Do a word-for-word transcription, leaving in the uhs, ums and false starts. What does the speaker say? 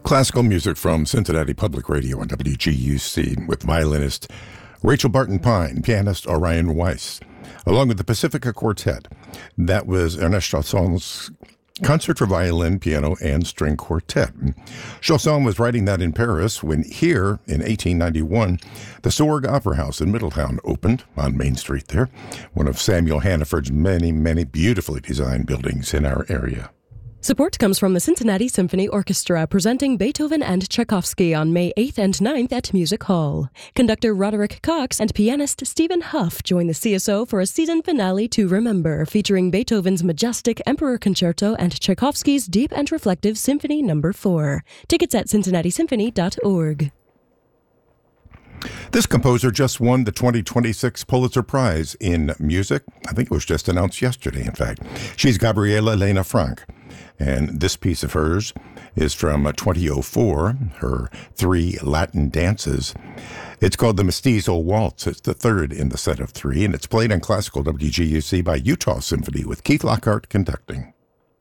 Classical music from Cincinnati Public Radio and W G U C with violinist Rachel Barton Pine, pianist Orion Weiss, along with the Pacifica Quartet. That was Ernest Chausson's Concert for Violin, Piano, and String Quartet. Chausson was writing that in Paris when here, in eighteen ninety-one, the Sorg Opera House in Middletown opened on Main Street there, one of Samuel Hannaford's many, many beautifully designed buildings in our area. Support comes from the Cincinnati Symphony Orchestra, presenting Beethoven and Tchaikovsky on May eighth and ninth at Music Hall. Conductor Roderick Cox and pianist Stephen Huff join the C S O for a season finale to remember, featuring Beethoven's majestic Emperor Concerto and Tchaikovsky's deep and reflective Symphony Number four. Tickets at cincinnati symphony dot org. This composer just won the twenty twenty-six Pulitzer Prize in Music. I think it was just announced yesterday, in fact. She's Gabriela Lena Frank. And this piece of hers is from twenty oh four, her three Latin dances. It's called the Mestizo Waltz. It's the third in the set of three, and it's played on Classical W G U C by Utah Symphony with Keith Lockhart conducting.